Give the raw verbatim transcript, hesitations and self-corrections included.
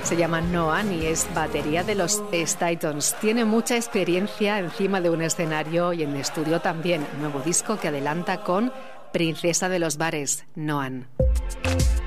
Se llama Noan y es batería de los Statons. Tiene mucha experiencia encima de un escenario y en estudio también. Nuevo disco que adelanta con Princesa de los Bares, Noan.